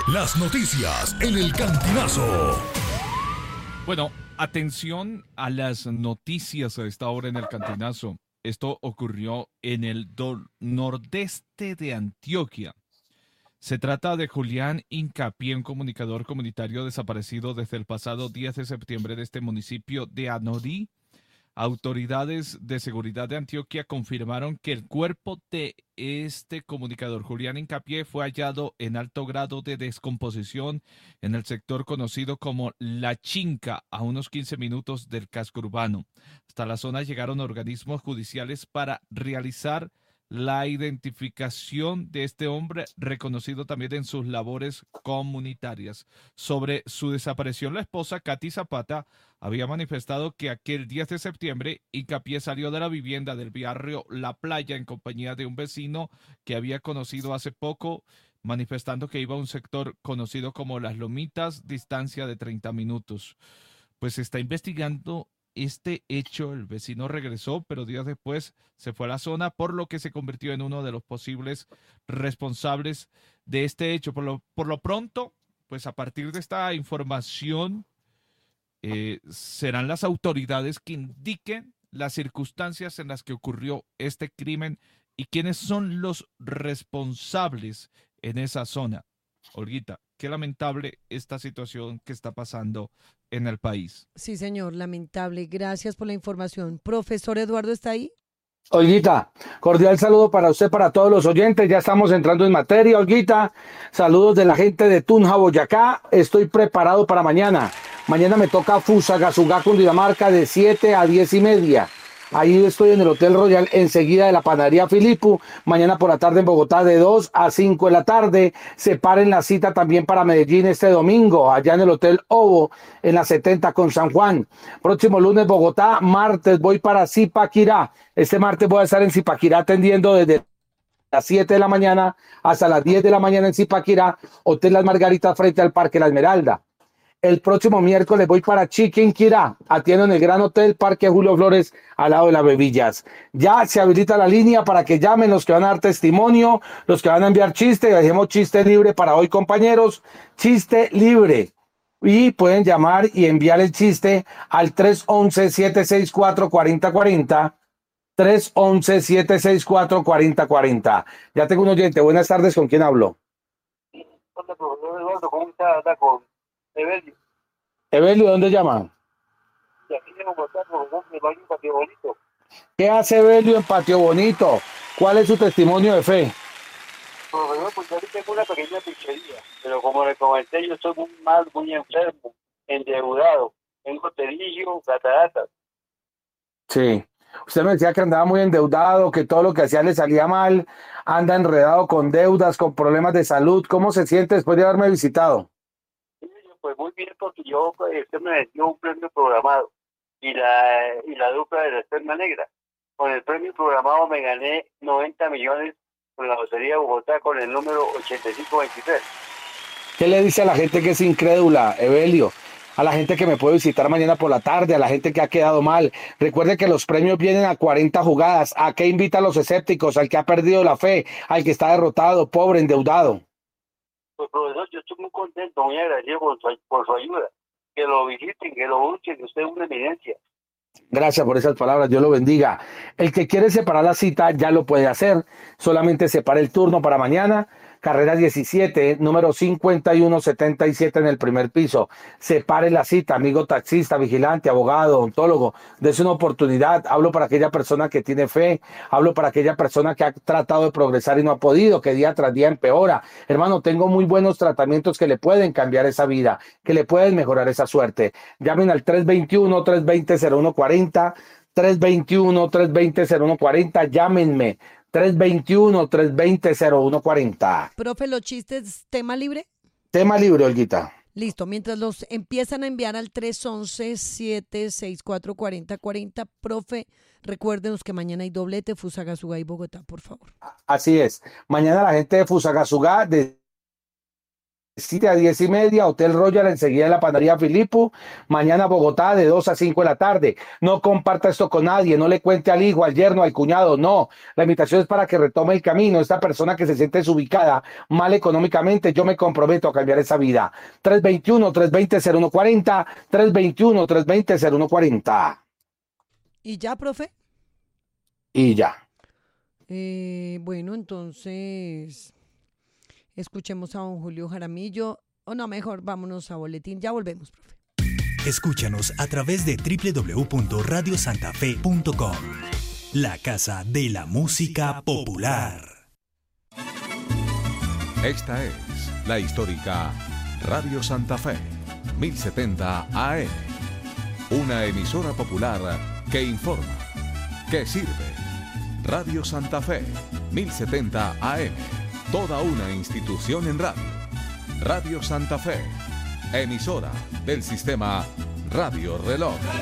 Las noticias en el Cantinazo. Bueno, atención a las noticias a esta hora en el Cantinazo. Esto ocurrió en el nordeste de Antioquia. Se trata de Julián Hincapié, un comunicador comunitario desaparecido desde el pasado 10 de septiembre de este municipio de Anorí. Autoridades de seguridad de Antioquia confirmaron que el cuerpo de este comunicador, Julián Hincapié, fue hallado en alto grado de descomposición en el sector conocido como La Chinca, a unos 15 minutos del casco urbano. Hasta la zona llegaron organismos judiciales para realizar la identificación de este hombre, reconocido también en sus labores comunitarias. Sobre su desaparición, la esposa Katy Zapata había manifestado que aquel 10 de septiembre Hincapié salió de la vivienda del barrio La Playa en compañía de un vecino que había conocido hace poco, manifestando que iba a un sector conocido como Las Lomitas, distancia de 30 minutos. Pues se está investigando este hecho. El vecino regresó, pero días después se fue a la zona, por lo que se convirtió en uno de los posibles responsables de este hecho. Por lo pronto, pues a partir de esta información, serán las autoridades que indiquen las circunstancias en las que ocurrió este crimen y quiénes son los responsables en esa zona. Olguita, qué lamentable esta situación que está pasando en el país. Sí, señor, lamentable. Gracias por la información. Profesor Eduardo, ¿está ahí? Olguita, cordial saludo para usted, para todos los oyentes. Ya estamos entrando en materia, Olguita. Saludos de la gente de Tunja, Boyacá. Estoy preparado para mañana. Mañana me toca Fusagasugá, Cundinamarca, de 7 a 10:30. Ahí estoy en el Hotel Royal, enseguida de la panadería Filipu. Mañana por la tarde en Bogotá, de 2 a 5 de la tarde. Separen la cita también para Medellín este domingo, allá en el Hotel Ovo, en la 70 con San Juan. Próximo lunes Bogotá, martes voy para Zipaquirá. Este martes voy a estar en Zipaquirá atendiendo desde las 7 de la mañana hasta las 10 de la mañana en Zipaquirá, Hotel Las Margaritas frente al Parque La Esmeralda. El próximo miércoles voy para Chiquinquirá, atiendo en el Gran Hotel Parque Julio Flores, al lado de las Bebillas. Ya se habilita la línea para que llamen los que van a dar testimonio, los que van a enviar chiste. Dejemos chiste libre para hoy, compañeros. Chiste libre. Y pueden llamar y enviar el chiste al 311-764-4040. 311-764-4040. Ya tengo un oyente. Buenas tardes, ¿con quién hablo? Hola, profesor Eduardo, ¿cómo está? Habla con Evelio. Evelio, ¿dónde llama? Y aquí en Bogotá, profesor, me va a ir un patio bonito. ¿Qué hace Evelio en Patio Bonito? ¿Cuál es su testimonio de fe? Profesor, pues yo ahorita tengo una pequeña pizzería, pero como le comenté, yo estoy muy mal, muy enfermo, endeudado, tengo terillo, cataratas. Sí. Usted me decía que andaba muy endeudado, que todo lo que hacía le salía mal, anda enredado con deudas, con problemas de salud. ¿Cómo se siente después de haberme visitado? Pues muy bien, porque yo usted me dio un premio programado y la dupla de la Esperma Negra. Con el premio programado me gané 90 millones con la Lotería de Bogotá con el número 8523. ¿Qué le dice a la gente que es incrédula, Evelio? A la gente que me puede visitar mañana por la tarde, a la gente que ha quedado mal. Recuerde que los premios vienen a 40 jugadas. ¿A qué invita a los escépticos? Al que ha perdido la fe, al que está derrotado, pobre, endeudado. Pues profesor, yo estoy muy contento, muy agradecido por su ayuda. Que lo visiten, que lo busquen, que usted es una eminencia. Gracias por esas palabras, Dios lo bendiga. El que quiere separar la cita ya lo puede hacer. Solamente separe el turno para mañana. Carrera 17, número 5177 en el primer piso. Separe la cita, amigo taxista, vigilante, abogado, odontólogo. Dese una oportunidad. Hablo para aquella persona que tiene fe. Hablo para aquella persona que ha tratado de progresar y no ha podido, que día tras día empeora. Hermano, tengo muy buenos tratamientos que le pueden cambiar esa vida, que le pueden mejorar esa suerte. Llamen al 321-320-0140. 321-320-0140. Llámenme. 321-320-0140. Profe, los chistes, tema libre. Tema libre, Olguita. Listo, mientras los empiezan a enviar al 311-764-4040. Profe, recuérdenos que mañana hay doblete Fusagasugá y Bogotá, por favor. Así es. Mañana la gente de Fusagasugá de 7 a 10 y media, Hotel Royal enseguida en la panadería Filipo. Mañana Bogotá de 2 a 5 de la tarde. No comparta esto con nadie, no le cuente al hijo, al yerno, al cuñado, no. La invitación es para que retome el camino. Esta persona que se siente desubicada, mal económicamente, yo me comprometo a cambiar esa vida. 321-320-0140, 321-320-0140. ¿Y ya, profe? Y ya. Bueno, entonces escuchemos a don Julio Jaramillo. O no, mejor vámonos a boletín. Ya volvemos, profe. Escúchanos a través de www.radiosantafe.com. La casa de la música popular. Esta es la histórica Radio Santa Fe, 1070 AM. Una emisora popular que informa, que sirve. Radio Santa Fe, 1070 AM. Toda una institución en radio. Radio Santa Fe, emisora del sistema Radio Reloj.